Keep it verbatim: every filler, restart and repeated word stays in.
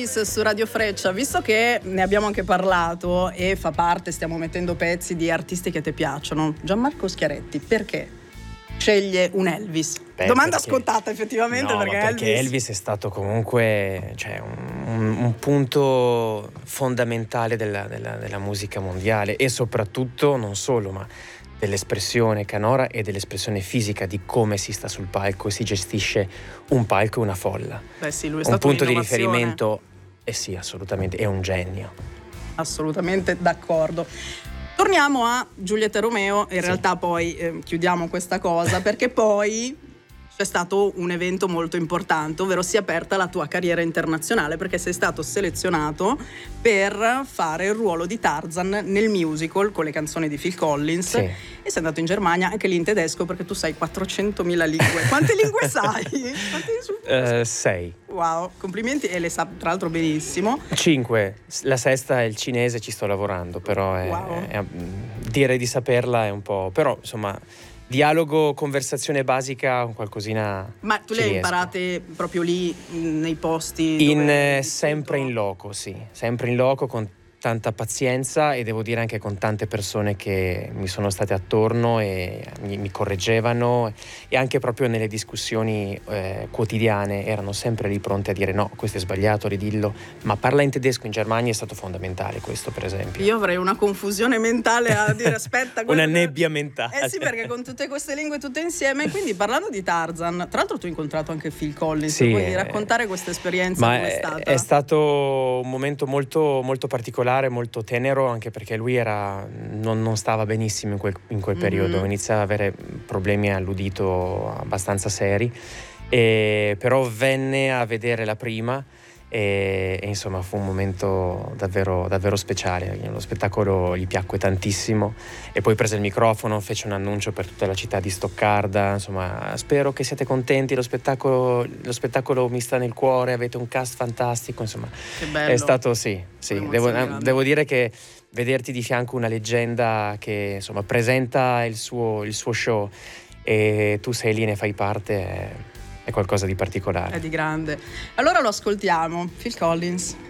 Elvis su Radio Freccia. Visto che ne abbiamo anche parlato e fa parte, stiamo mettendo pezzi di artisti che ti piacciono, Gianmarco Schiaretti, perché sceglie un Elvis? Beh, Domanda perché... scontata effettivamente, no, perché, perché Elvis... Elvis è stato comunque, cioè, un, un punto fondamentale della, della, della musica mondiale, e soprattutto non solo, ma dell'espressione canora e dell'espressione fisica di come si sta sul palco e si gestisce un palco e una folla. Beh sì, lui è un stato punto di un'innovazione. riferimento, eh sì, assolutamente, è un genio. Assolutamente d'accordo. Torniamo a Giulietta Romeo, in Sì. realtà poi eh, chiudiamo questa cosa, perché poi c'è stato un evento molto importante, ovvero si è aperta la tua carriera internazionale, perché sei stato selezionato per fare il ruolo di Tarzan nel musical con le canzoni di Phil Collins. Sì. E sei andato in Germania, anche lì in tedesco, perché tu sai quattrocentomila lingue. Quante lingue sai? Quante... Uh, sei. Wow, complimenti, e le sa tra l'altro benissimo. Cinque. La sesta è il cinese, ci sto lavorando, però è, Wow. è, dire di saperla è un po'... Però, insomma, dialogo, conversazione basica, qualcosina. Ma tu ci le hai riesco. imparate proprio lì, nei posti In, dove eh, sempre in vissuto? loco, sì. Sempre in loco, con tanta pazienza, e devo dire anche con tante persone che mi sono state attorno e mi, mi correggevano, e anche proprio nelle discussioni eh, quotidiane erano sempre lì pronte a dire no, questo è sbagliato, ridillo, ma parla in tedesco in Germania è stato fondamentale, questo per esempio. Io avrei una confusione mentale a dire aspetta una questo- nebbia mentale. Eh sì, perché con tutte queste lingue tutte insieme. Quindi, parlando di Tarzan, tra l'altro tu hai incontrato anche Phil Collins, Sì, puoi eh, raccontare questa esperienza? ma Com'è è, stata? è stato un momento molto, molto particolare, molto tenero, anche perché lui era non, non stava benissimo in quel, in quel periodo, Mhm. iniziava ad avere problemi all'udito abbastanza seri, e, però venne a vedere la prima e, e insomma fu un momento davvero, davvero speciale. Lo spettacolo gli piacque tantissimo, e poi prese il microfono, fece un annuncio per tutta la città di Stoccarda, insomma: spero che siate contenti, lo spettacolo, lo spettacolo mi sta nel cuore, avete un cast fantastico, insomma. Che bello. È stato, sì, sì. Devo, Un'emozione grande. devo dire che vederti di fianco una leggenda che insomma presenta il suo, il suo show, e tu sei lì, ne fai parte, è, è qualcosa di particolare. È di grande. Allora lo ascoltiamo, Phil Collins.